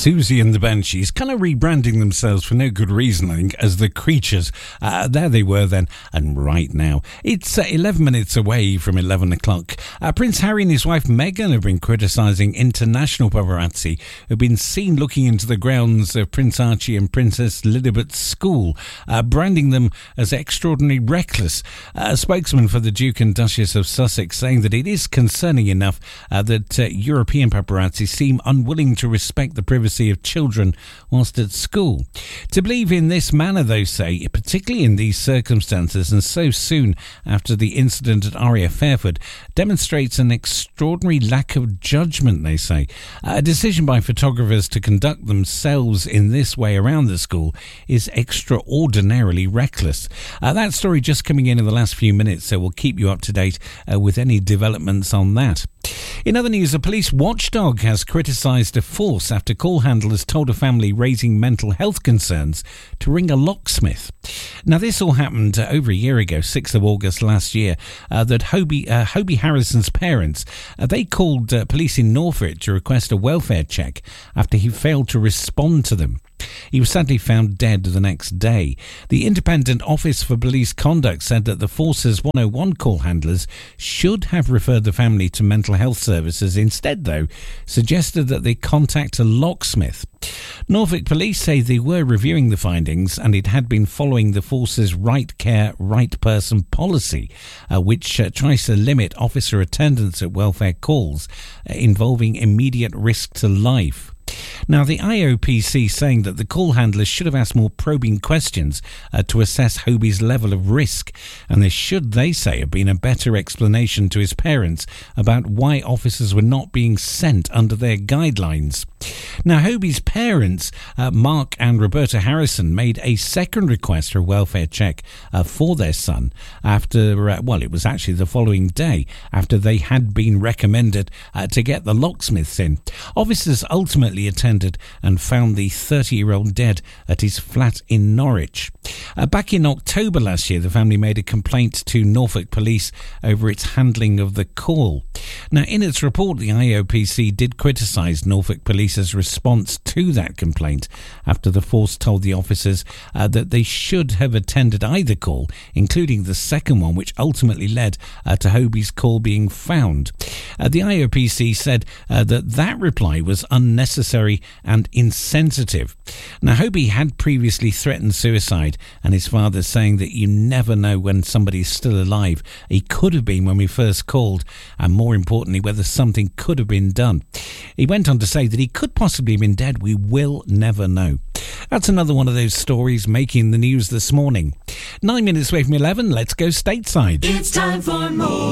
Susie and the Banshees, kind of rebranding themselves for no good reason, I think, as the Creatures. There they were then, and right now. It's 11 minutes away from 11 o'clock. Prince Harry and his wife Meghan have been criticising international paparazzi who've been seen looking into the grounds of Prince Archie and Princess Lilibet's school, branding them as extraordinarily reckless. A spokesman for the Duke and Duchess of Sussex saying that it is concerning enough that European paparazzi seem unwilling to respect the privacy of children whilst at school. To believe in this manner, they say, particularly in these circumstances and so soon after the incident at Aria Fairford, demonstrates an extraordinary lack of judgment, they say. A decision by photographers to conduct themselves in this way around the school is extraordinarily reckless. That story just coming in the last few minutes, so we'll keep you up to date with any developments on that. In other news, a police watchdog has criticised a force after call handlers told a family raising mental health concerns to ring a locksmith. Now, this all happened over a year ago, 6th of August last year, that Hobie Harrison's parents, they called police in Norfolk to request a welfare check after he failed to respond to them. He was sadly found dead the next day. The Independent Office for Police Conduct said that the Force's 101 call handlers should have referred the family to mental health services. Instead, though, suggested that they contact a locksmith. Norfolk Police say they were reviewing the findings and it had been following the Force's right care, right person policy, which tries to limit officer attendance at welfare calls involving immediate risk to life. Now, the IOPC saying that the call handlers should have asked more probing questions to assess Hobie's level of risk, and there should, they say, have been a better explanation to his parents about why officers were not being sent under their guidelines. Now, Hobie's parents, Mark and Roberta Harrison, made a second request for a welfare check for their son after, it was actually the following day after they had been recommended to get the locksmiths in. Officers ultimately attended and found the 30-year-old dead at his flat in Norwich. Back in October last year, the family made a complaint to Norfolk Police over its handling of the call. Now, in its report, the IOPC did criticise Norfolk Police's response to that complaint after the force told the officers that they should have attended either call, including the second one, which ultimately led to Hobie's call being found. The IOPC said that reply was unnecessary and insensitive. Now, Hobie had previously threatened suicide, and his father saying that you never know when somebody's still alive. He could have been when we first called, and more importantly, whether something could have been done. He went on to say that he could possibly have been dead. We will never know. That's another one of those stories making the news this morning. 9 minutes away from 11, let's go stateside. It's time for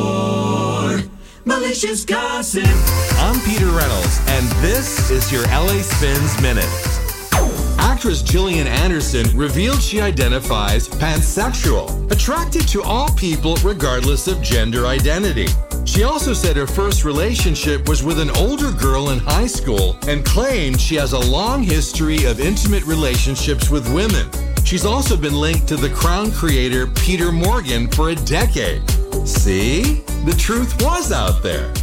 more malicious gossip. I'm Peter Reynolds, and this is your LA Spins Minute. Actress Gillian Anderson revealed she identifies pansexual, attracted to all people regardless of gender identity. She also said her first relationship was with an older girl in high school and claimed she has a long history of intimate relationships with women. She's also been linked to the Crown creator Peter Morgan for a decade. See? The truth was out there.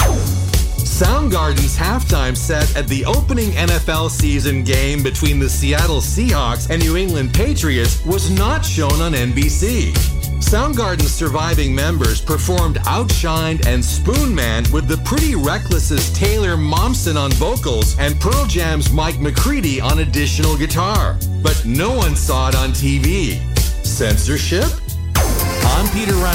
Soundgarden's halftime set at the opening NFL season game between the Seattle Seahawks and New England Patriots was not shown on NBC. Soundgarden's surviving members performed Outshined and Spoon Man with the Pretty Reckless's Taylor Momsen on vocals and Pearl Jam's Mike McCready on additional guitar. But no one saw it on TV. Censorship? I'm Peter Reynolds.